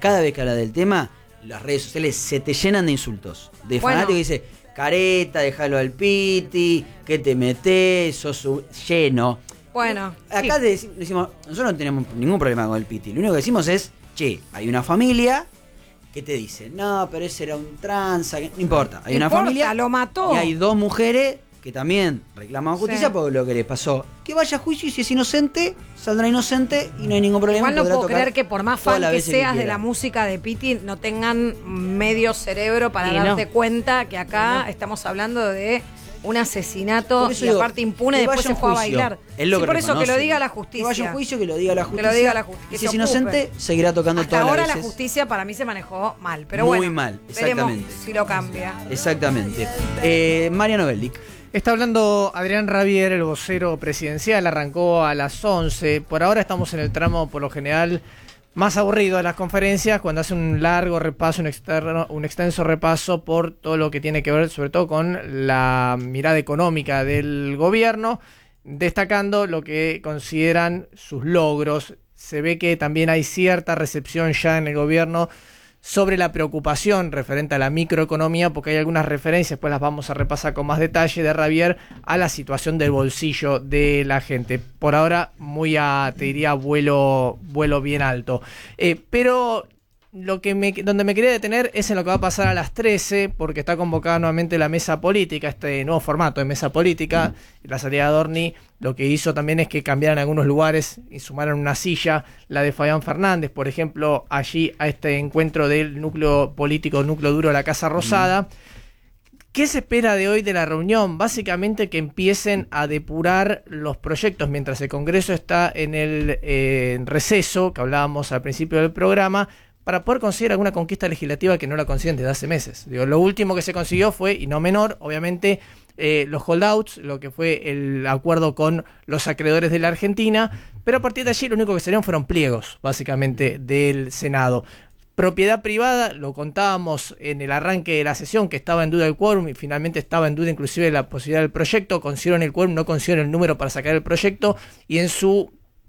cada vez que habla del tema, las redes sociales se te llenan de insultos. De fanáticos que dice, careta, déjalo al Piti, que te metés, sos lleno. Bueno. Acá decimos, nosotros no tenemos ningún problema con el Piti. Lo único que decimos es, che, hay una familia que te dice, no, pero ese era un tranza, no importa. Hay una familia, lo mató. Y hay 2 mujeres que también reclaman justicia por lo que les pasó. Que vaya a juicio y si es inocente, saldrá inocente y no hay ningún problema. Igual no puedo creer que por más fan que seas de la música de Piti, no tengan medio cerebro para darte cuenta que acá estamos hablando de un asesinato y aparte impune, después se fue a bailar. Por eso que lo diga la justicia. Que vaya a juicio, que lo diga la justicia. Que lo diga la justicia. Y si es inocente, seguirá tocando todas las veces. Ahora la justicia para mí se manejó mal, pero muy mal, exactamente. Veremos si lo cambia. Exactamente. Mariano Bellic. Está hablando Adrián Rabier, el vocero presidencial, arrancó a las 11. Por ahora estamos en el tramo, por lo general, más aburrido de las conferencias, cuando hace un largo repaso, un extenso repaso por todo lo que tiene que ver, sobre todo con la mirada económica del gobierno, destacando lo que consideran sus logros. Se ve que también hay cierta recepción ya en el gobierno sobre la preocupación referente a la microeconomía, porque hay algunas referencias, pues las vamos a repasar con más detalle, de Rabier a la situación del bolsillo de la gente. Por ahora, muy te diría, vuelo bien alto. Pero donde me quería detener es en lo que va a pasar a las 13, porque está convocada nuevamente la mesa política, este nuevo formato de mesa política. La salida de Adorni lo que hizo también es que cambiaran algunos lugares y sumaran una silla, la de Fabián Fernández, por ejemplo, allí a este encuentro del núcleo político, núcleo duro de la Casa Rosada. ¿Qué se espera de hoy de la reunión? Básicamente que empiecen a depurar los proyectos mientras el Congreso está en el receso, que hablábamos al principio del programa, para poder conseguir alguna conquista legislativa que no la consiguen desde hace meses. Lo último que se consiguió fue, y no menor, obviamente, los holdouts, lo que fue el acuerdo con los acreedores de la Argentina, pero a partir de allí lo único que salieron fueron pliegos, básicamente, del Senado. Propiedad privada, lo contábamos en el arranque de la sesión, que estaba en duda el quórum y finalmente estaba en duda inclusive la posibilidad del proyecto. Consiguieron el quórum, no consiguieron el número para sacar el proyecto, y en su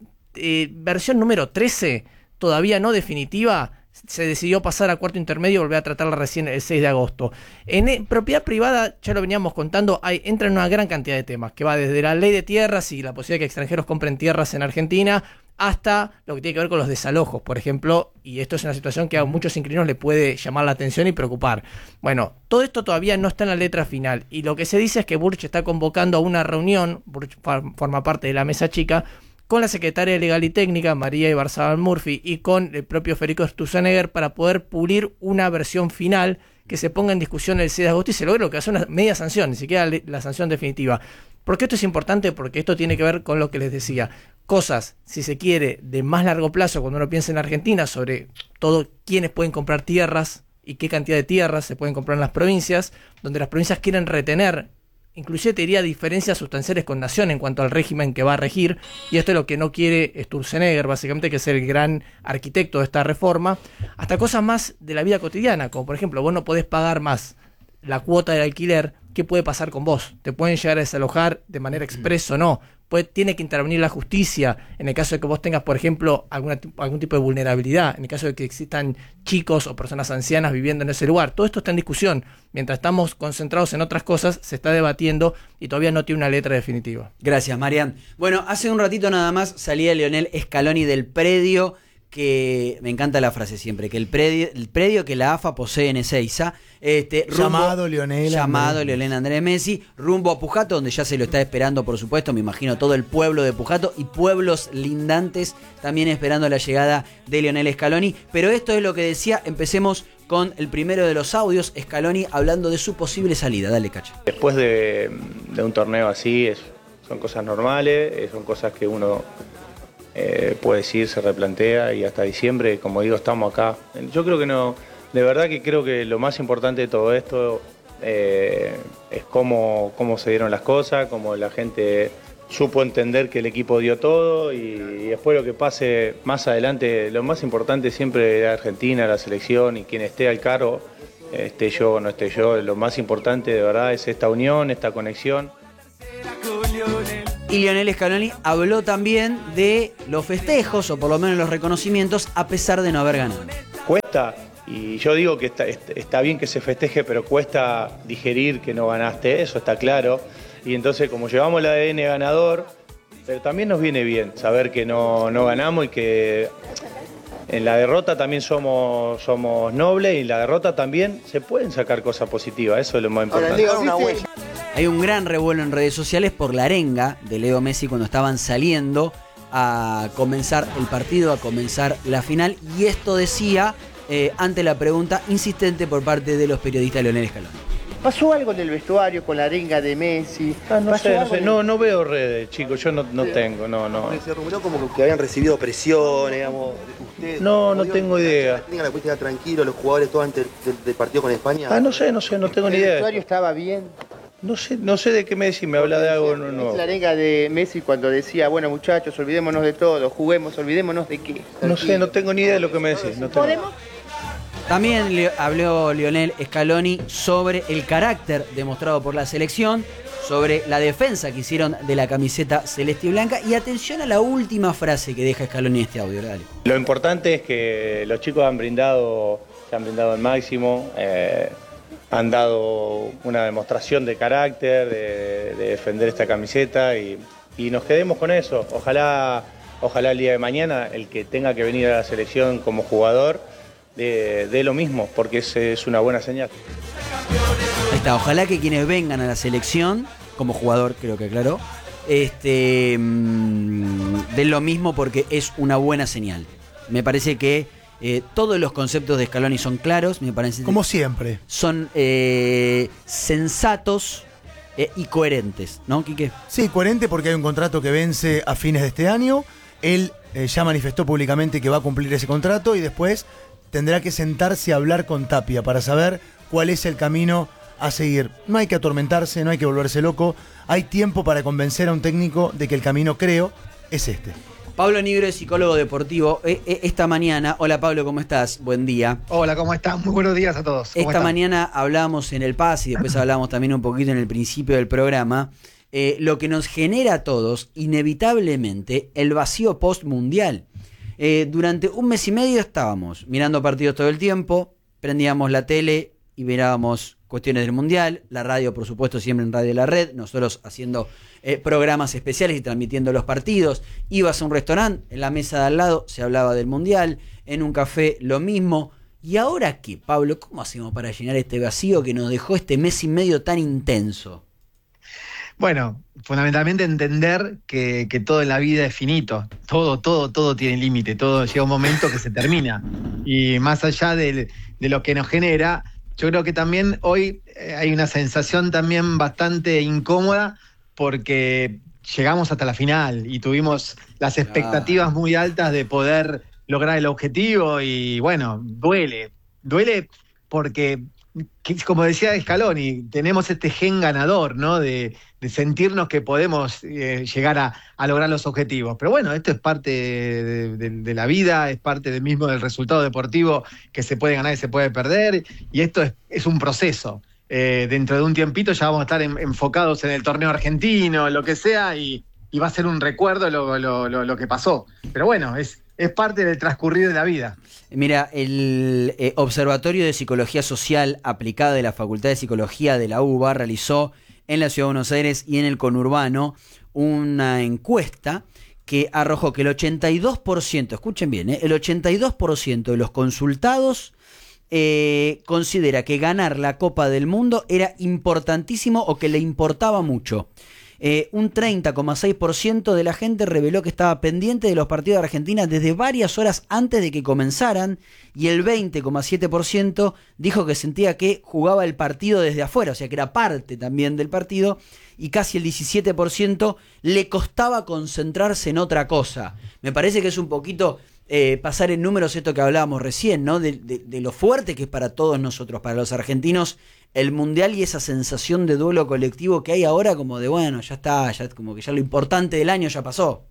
versión número 13, todavía no definitiva, se decidió pasar a cuarto intermedio y volver a tratarla recién el 6 de agosto. En propiedad privada, ya lo veníamos contando, entra en una gran cantidad de temas, que va desde la ley de tierras y la posibilidad de que extranjeros compren tierras en Argentina, hasta lo que tiene que ver con los desalojos, por ejemplo, y esto es una situación que a muchos inquilinos le puede llamar la atención y preocupar. Bueno, todo esto todavía no está en la letra final, y lo que se dice es que Burch está convocando a una reunión, Burch forma parte de la mesa chica, con la secretaria de Legal y Técnica, María Ibarzábal Murphy, y con el propio Federico Sturzenegger, para poder pulir una versión final que se ponga en discusión el 6 de agosto y se logre lo que hace una media sanción, ni siquiera la sanción definitiva. ¿Por qué esto es importante? Porque esto tiene que ver con lo que les decía. Cosas, si se quiere, de más largo plazo, cuando uno piensa en Argentina, sobre todo quiénes pueden comprar tierras y qué cantidad de tierras se pueden comprar en las provincias, donde las provincias quieren retener, inclusive te diría, diferencias sustanciales con Nación en cuanto al régimen que va a regir, y esto es lo que no quiere Sturzenegger, básicamente, que es el gran arquitecto de esta reforma, hasta cosas más de la vida cotidiana, como por ejemplo, vos no podés pagar más la cuota del alquiler, ¿qué puede pasar con vos? ¿Te pueden llegar a desalojar de manera expresa o no? Tiene que intervenir la justicia en el caso de que vos tengas, por ejemplo, algún tipo de vulnerabilidad, en el caso de que existan chicos o personas ancianas viviendo en ese lugar. Todo esto está en discusión. Mientras estamos concentrados en otras cosas, se está debatiendo y todavía no tiene una letra definitiva. Gracias, Marian. Bueno, hace un ratito nada más salía Lionel Scaloni del predio, que me encanta la frase siempre, que el predio que la AFA posee en Ezeiza, llamado Lionel Andrés Messi, rumbo a Pujato, donde ya se lo está esperando, por supuesto, me imagino todo el pueblo de Pujato y pueblos lindantes también esperando la llegada de Lionel Scaloni. Pero esto es lo que decía. Empecemos con el primero de los audios, Scaloni hablando de su posible salida. Dale, Cacha. Después de un torneo así, son cosas normales, son cosas que uno puede decir, se replantea, y hasta diciembre, como digo, estamos acá. Yo creo que no, de verdad que creo que lo más importante de todo esto es cómo se dieron las cosas, cómo la gente supo entender que el equipo dio todo, y después lo que pase más adelante, lo más importante siempre es Argentina, la selección y quien esté al cargo, esté yo o no esté yo, lo más importante de verdad es esta unión, esta conexión. Y Lionel Scaloni habló también de los festejos, o por lo menos los reconocimientos, a pesar de no haber ganado. cuesta, y yo digo que está bien que se festeje, pero cuesta digerir que no ganaste, eso está claro. Y entonces, como llevamos el ADN ganador, pero también nos viene bien saber que no ganamos y que en la derrota también somos nobles, y en la derrota también se pueden sacar cosas positivas, eso es lo más importante. Hay un gran revuelo en redes sociales por la arenga de Leo Messi cuando estaban saliendo a comenzar el partido, a comenzar la final, y esto decía ante la pregunta insistente por parte de los periodistas Leonel Scaloni. ¿Pasó algo en el vestuario con la arenga de Messi? No sé, no veo redes, chicos, yo no tengo, no. Se rumoreó como que habían recibido presión, digamos. No tengo idea. ¿Tenían la cuestión tranquilo los jugadores todos antes del partido con España? No sé, no tengo ni idea. ¿El vestuario estaba bien? No sé de qué Messi me habla de algo nuevo. La arenga de Messi cuando decía, bueno muchachos, olvidémonos de todo, juguemos, olvidémonos de qué. No sé, no tengo ni idea de lo que me decís. ¿Podemos? También habló Lionel Scaloni sobre el carácter demostrado por la selección, sobre la defensa que hicieron de la camiseta celeste y blanca, y atención a la última frase que deja Scaloni en este audio. Dale. Lo importante es que los chicos se han brindado al máximo, han dado una demostración de carácter, de defender esta camiseta, y nos quedemos con eso. Ojalá el día de mañana el que tenga que venir a la selección como jugador de lo mismo, porque es una buena señal. Ahí está, ojalá que quienes vengan a la selección, como jugador creo que aclaró, den lo mismo, porque es una buena señal. Me parece que todos los conceptos de Scaloni son claros, me parece. Como siempre. Son sensatos y coherentes, ¿no, Quique? Sí, coherente porque hay un contrato que vence a fines de este año. Él ya manifestó públicamente que va a cumplir ese contrato y después tendrá que sentarse a hablar con Tapia para saber cuál es el camino a seguir. No hay que atormentarse, no hay que volverse loco. Hay tiempo para convencer a un técnico de que el camino, creo, es este. Pablo Nigro es psicólogo deportivo. Esta mañana, hola Pablo, ¿cómo estás? Buen día. Hola, ¿cómo estás? Muy buenos días a todos. Esta mañana hablábamos en el PAS y después hablamos también un poquito en el principio del programa. Lo que nos genera a todos, inevitablemente, el vacío post-mundial. Durante un mes y medio estábamos mirando partidos todo el tiempo, prendíamos la tele y mirábamos cuestiones del mundial, la radio por supuesto siempre en Radio La Red, nosotros haciendo programas especiales y transmitiendo los partidos. Ibas a un restaurante, en la mesa de al lado se hablaba del mundial, en un café lo mismo. ¿Y ahora qué, Pablo? ¿Cómo hacemos para llenar este vacío que nos dejó este mes y medio tan intenso? Bueno, fundamentalmente entender que todo en la vida es finito, todo tiene límite, todo llega un momento que se termina. Y más allá de lo que nos genera, yo creo que también hoy hay una sensación también bastante incómoda porque llegamos hasta la final y tuvimos las expectativas muy altas de poder lograr el objetivo y bueno, duele porque, como decía Scaloni, tenemos este gen ganador, ¿no? De sentirnos que podemos llegar a lograr los objetivos. Pero bueno, esto es parte de la vida, es parte del resultado deportivo, que se puede ganar y se puede perder, y esto es un proceso. Dentro de un tiempito ya vamos a estar enfocados en el torneo argentino, lo que sea, y va a ser un recuerdo lo que pasó. Pero bueno, es parte del transcurrir de la vida. Mira, el Observatorio de Psicología Social Aplicada de la Facultad de Psicología de la UBA realizó en la Ciudad de Buenos Aires y en el conurbano una encuesta que arrojó que el 82%, escuchen bien, el 82% de los consultados considera que ganar la Copa del Mundo era importantísimo o que le importaba mucho. Un 30,6% de la gente reveló que estaba pendiente de los partidos de Argentina desde varias horas antes de que comenzaran, y el 20,7% dijo que sentía que jugaba el partido desde afuera, o sea que era parte también del partido, y casi el 17% le costaba concentrarse en otra cosa. Me parece que es un poquito pasar en números esto que hablábamos recién, ¿no? De lo fuerte que es para todos nosotros, para los argentinos, el mundial, y esa sensación de duelo colectivo que hay ahora, como de bueno, ya está, ya como que ya lo importante del año ya pasó.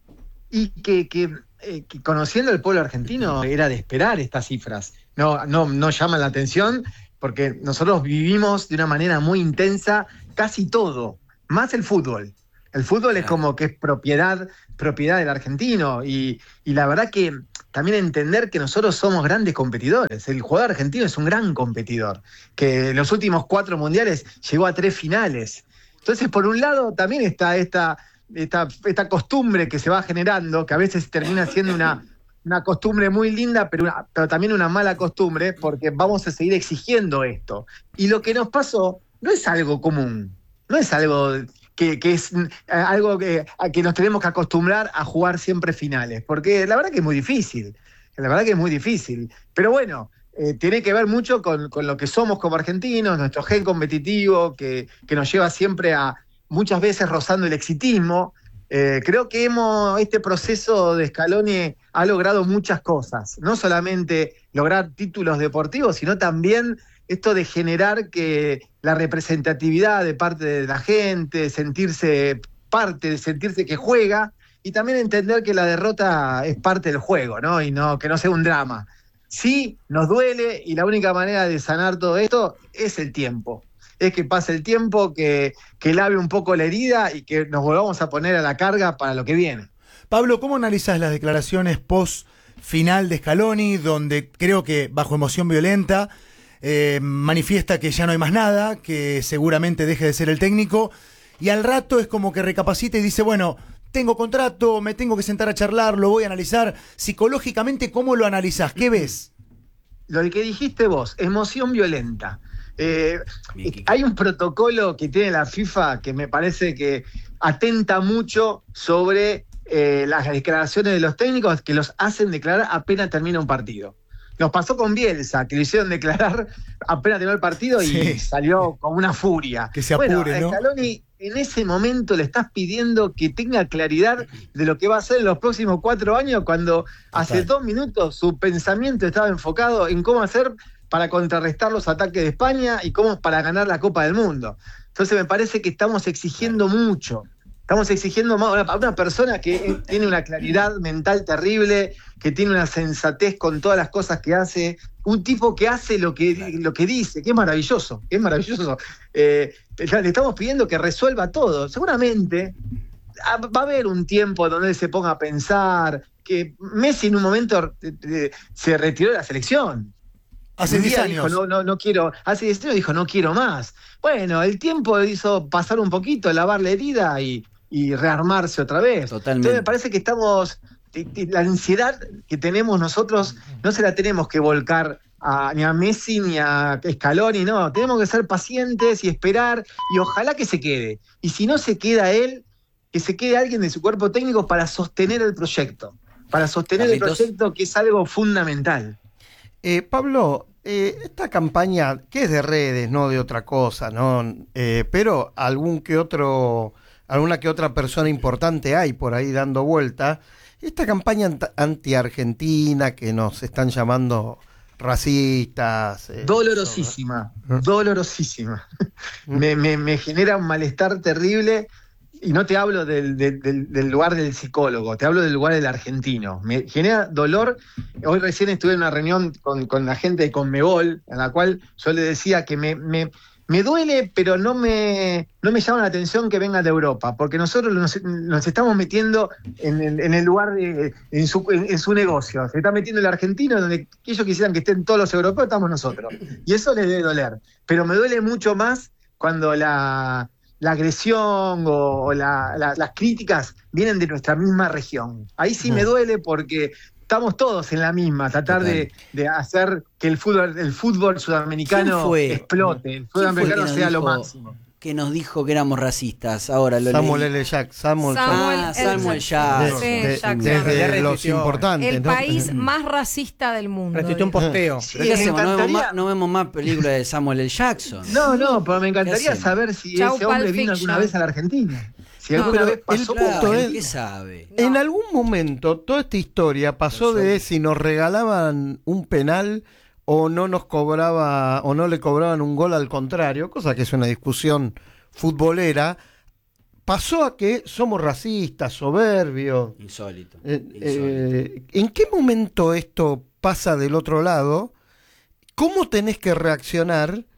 Y que conociendo el pueblo argentino era de esperar estas cifras. No llaman la atención porque nosotros vivimos de una manera muy intensa casi todo, más el fútbol. El fútbol es como que es propiedad del argentino y la verdad que también entender que nosotros somos grandes competidores. El jugador argentino es un gran competidor, que en los últimos 4 mundiales llegó a 3 finales. Entonces, por un lado, también está esta costumbre que se va generando, que a veces termina siendo una costumbre muy linda, pero también una mala costumbre, porque vamos a seguir exigiendo esto. Y lo que nos pasó no es algo común, no es algo que es algo a que nos tenemos que acostumbrar a jugar siempre finales, porque la verdad que es muy difícil, pero bueno, tiene que ver mucho con lo que somos como argentinos, nuestro gen competitivo, que nos lleva siempre a muchas veces rozando el exitismo. Creo que este proceso de Scaloni ha logrado muchas cosas, no solamente lograr títulos deportivos, sino también esto de generar que la representatividad de parte de la gente, sentirse parte, sentirse que juega, y también entender que la derrota es parte del juego, ¿no? Y que no sea un drama. Sí, nos duele, y la única manera de sanar todo esto es el tiempo. Es que pase el tiempo, que lave un poco la herida y que nos volvamos a poner a la carga para lo que viene. Pablo, ¿cómo analizás las declaraciones post-final de Scaloni, donde creo que bajo emoción violenta manifiesta que ya no hay más nada, que seguramente deje de ser el técnico, y al rato es como que recapacita y dice, bueno, tengo contrato, me tengo que sentar a charlar, lo voy a analizar? Psicológicamente, ¿cómo lo analizás? ¿Qué ves? Lo que dijiste vos, emoción violenta. Hay un protocolo que tiene la FIFA que me parece que atenta mucho sobre las declaraciones de los técnicos, que los hacen declarar apenas termina un partido. Nos pasó con Bielsa, que lo hicieron declarar apenas terminó el partido y salió con una furia. Que se apure, ¿no? Scaloni, en ese momento le estás pidiendo que tenga claridad de lo que va a hacer en los próximos 4 años, cuando hace 2 minutos su pensamiento estaba enfocado en cómo hacer para contrarrestar los ataques de España y cómo para ganar la Copa del Mundo. Entonces me parece que estamos exigiendo mucho. Estamos exigiendo más a una persona que tiene una claridad mental terrible, que tiene una sensatez con todas las cosas que hace, un tipo que hace lo que dice, que es maravilloso, le estamos pidiendo que resuelva todo. Seguramente va a haber un tiempo donde él se ponga a pensar, que Messi en un momento se retiró de la selección. Hace 10 años. Dijo, no quiero. Hace 10 años dijo, no quiero más. Bueno, el tiempo hizo pasar un poquito, lavar la herida y rearmarse otra vez. Totalmente. Entonces me parece que estamos. La ansiedad que tenemos nosotros no se la tenemos que volcar ni a Messi ni a Scaloni, no. Tenemos que ser pacientes y esperar, y ojalá que se quede. Y si no se queda él, que se quede alguien de su cuerpo técnico para sostener el proyecto. Para sostener el proyecto, que es algo fundamental. Pablo, esta campaña, que es de redes, no de otra cosa, ¿no? Pero alguna que otra persona importante hay por ahí dando vuelta. Esta campaña anti-argentina que nos están llamando racistas. Dolorosísima. Me genera un malestar terrible. Y no te hablo del lugar del psicólogo, te hablo del lugar del argentino. Me genera dolor. Hoy recién estuve en una reunión con la gente de Conmebol, en la cual yo le decía que me duele, pero no me llama la atención que venga de Europa, porque nosotros nos estamos metiendo en el lugar, en su negocio. Se está metiendo el argentino, donde ellos quisieran que estén todos los europeos, estamos nosotros. Y eso les debe doler. Pero me duele mucho más cuando la agresión o las críticas vienen de nuestra misma región. Ahí sí me duele, porque estamos todos en la misma, tratar de hacer que el fútbol sudamericano explote, el fútbol americano sea lo máximo. Que nos dijo que éramos racistas, ahora lo Samuel leí. L. Jackson. Samuel Jackson. Desde los importantes. El país más racista del mundo. Retuiteó un posteo. ¿Pero qué hacemos? No vemos más películas de Samuel L. Jackson. No, pero me encantaría saber si ese hombre vino alguna vez a la Argentina. Si alguna vez pasó. El punto es, ¿qué sabe? En algún momento toda esta historia pasó de si nos regalaban un penal o no nos cobraba, o no le cobraban un gol al contrario, cosa que es una discusión futbolera, pasó a que somos racistas, soberbios. Insólito. ¿En qué momento esto pasa del otro lado? ¿Cómo tenés que reaccionar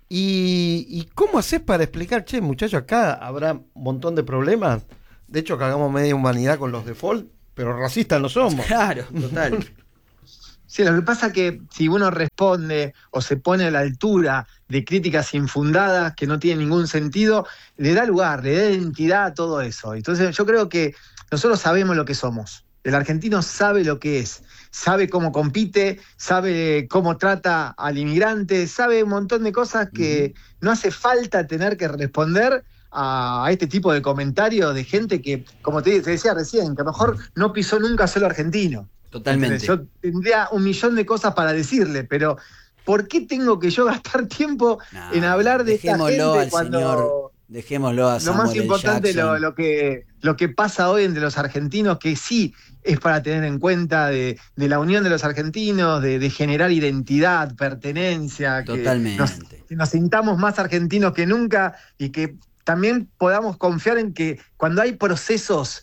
¿Y cómo haces para explicar, che, muchachos, acá habrá un montón de problemas? De hecho, cagamos media humanidad con los default, pero racistas no somos. Claro, total. Sí, lo que pasa es que si uno responde o se pone a la altura de críticas infundadas que no tienen ningún sentido, le da lugar, le da identidad a todo eso. Entonces yo creo que nosotros sabemos lo que somos. El argentino sabe lo que es, sabe cómo compite, sabe cómo trata al inmigrante, sabe un montón de cosas que no hace falta tener que responder a este tipo de comentarios de gente que, como te decía recién, que a lo mejor no pisó nunca suelo argentino. Totalmente. Yo tendría 1.000.000 de cosas para decirle, pero ¿por qué tengo que yo gastar tiempo en hablar de esta gente cuando... Dejémoslo a Samuel Lo más importante, Jackson. lo que pasa hoy entre los argentinos, que sí es para tener en cuenta de la unión de los argentinos, de generar identidad, pertenencia. Totalmente. Que nos sintamos más argentinos que nunca y que también podamos confiar en que cuando hay procesos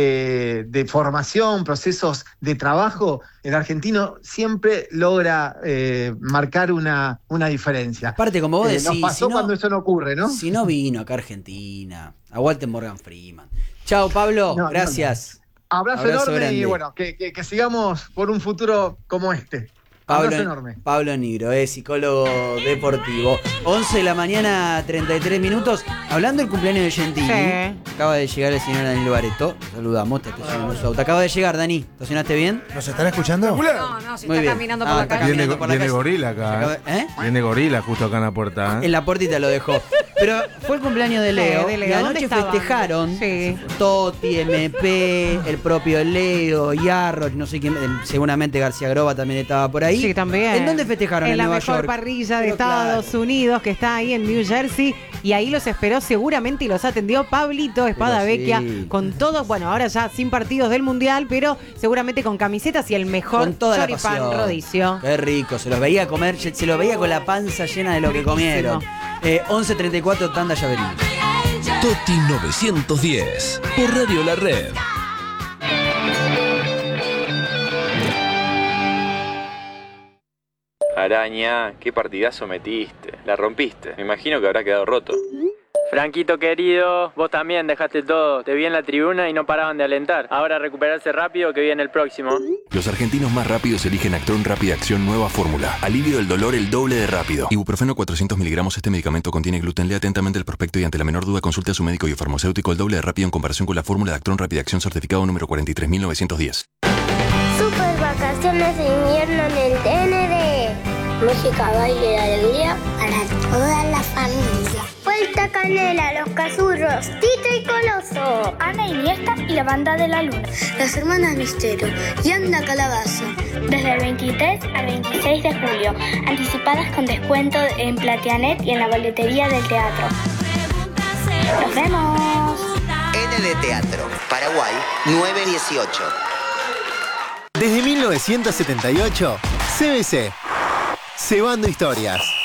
de formación, procesos de trabajo, el argentino siempre logra marcar una diferencia. Aparte, como vos decís, nos pasó cuando eso no ocurre, ¿no? Si no vino acá a Argentina, aguante Morgan Freeman. Chao, Pablo, gracias. Abrazo enorme grande. Y bueno, que sigamos por un futuro como este. Abrazo enorme. Pablo Nigro, psicólogo deportivo. 11 de la mañana, 33 minutos. Hablando del cumpleaños de Gentili, acaba de llegar el señor Daniel Baretto. Saludamos, te estacionó su auto. Acaba de llegar, Dani. ¿Estacionaste bien? ¿Nos están escuchando? No, si está caminando por la calle. Viene Gorila acá. Viene Gorila justo acá en la puerta. En la puertita lo dejó. Pero fue el cumpleaños de Leo. Y anoche festejaron Totti, MP, el propio Leo, Yarroch, no sé quién, seguramente García Groba también estaba por ahí. Sí, también. ¿En dónde festejaron? En la Nueva mejor York. parrilla de Estados Unidos, que está ahí en New Jersey, y ahí los esperó seguramente y los atendió Pablito Espadavecchia, con todos, bueno, ahora ya sin partidos del Mundial, pero seguramente con camisetas y el mejor con toda choripán rodicio. Qué rico, se los veía comer, se los veía con la panza llena de lo que comieron. 11:34, tanda ya venimos. Toti 910, por Radio La Red. Araña, qué partidazo metiste. La rompiste. Me imagino que habrá quedado roto. Franquito querido, vos también dejaste todo. Te vi en la tribuna y no paraban de alentar. Ahora recuperarse rápido que viene el próximo. Los argentinos más rápidos eligen Actron Rápida Acción Nueva Fórmula. Alivio del dolor el doble de rápido. Ibuprofeno 400 miligramos. Este medicamento contiene gluten. Lea atentamente el prospecto y ante la menor duda consulte a su médico y farmacéutico el doble de rápido en comparación con la fórmula de Actron Rápida Acción certificado número 43910. Super vacaciones de invierno en el TND. Música, baile y alegría para toda la familia. Vuelta Canela, Los Cazurros, Tito y Coloso, Ana Iniesta y la Banda de la Luna, Las Hermanas Mistero y Anda Calabazo. Desde el 23 al 26 de julio, anticipadas con descuento en Platianet y en la boletería del teatro. ¡Nos vemos! ND Teatro, Paraguay, 918. Desde 1978, CBC, Cebando Historias.